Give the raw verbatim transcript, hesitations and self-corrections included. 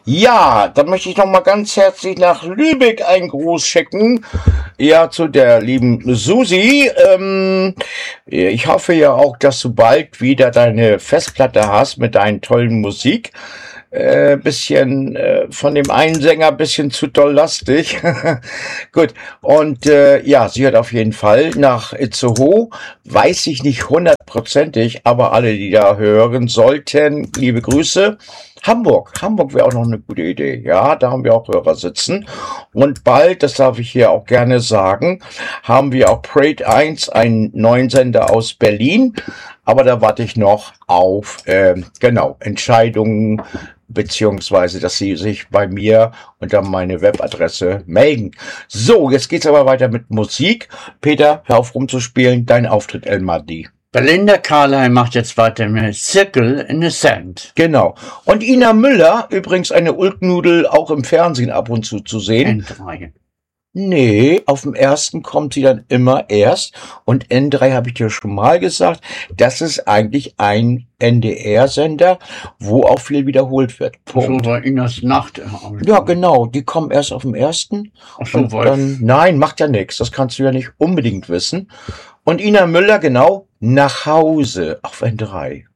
Ja, dann möchte ich noch mal ganz herzlich nach Lübeck einen Gruß schicken. Ja, zu der lieben Susi. Ähm, ich hoffe ja auch, dass du bald wieder deine Festplatte hast mit deinen tollen Musik. Äh, bisschen äh, von dem einen Sänger bisschen zu doll lastig. Gut. Und äh, ja, sie hört auf jeden Fall nach Itzehoe. Weiß ich nicht hundertprozentig, aber alle, die da hören sollten, liebe Grüße. Hamburg. Hamburg wäre auch noch eine gute Idee. Ja, da haben wir auch Hörer sitzen. Und bald, das darf ich hier auch gerne sagen, haben wir auch Parade eins, einen neuen Sender aus Berlin. Aber da warte ich noch auf, äh, genau, Entscheidungen, beziehungsweise, dass sie sich bei mir unter meine Webadresse melden. So, jetzt geht's aber weiter mit Musik. Peter, hör auf rumzuspielen. Dein Auftritt, El Mahdi. Belinda Carlisle macht jetzt weiter mit Circle in the Sand. Genau. Und Ina Müller, übrigens eine Ulknudel, auch im Fernsehen ab und zu zu sehen. N drei. Nee, auf dem ersten kommt sie dann immer erst. Und N drei habe ich dir schon mal gesagt, das ist eigentlich ein N D R-Sender, wo auch viel wiederholt wird. Punkt. So war Inas Nacht. Ja, genau. Die kommen erst auf dem ersten. Ach so, und dann, nein, macht ja nichts. Das kannst du ja nicht unbedingt wissen. Und Ina Müller, genau, nach Hause auf N drei.